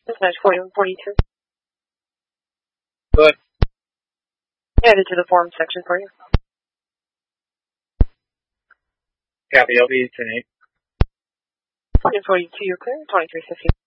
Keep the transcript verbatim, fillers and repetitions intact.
Dispatch forty-one forty-two. Good. Headed to the form section for you. Copy, L B ten eight. forty-one forty-two, you're clear. twenty-three fifty.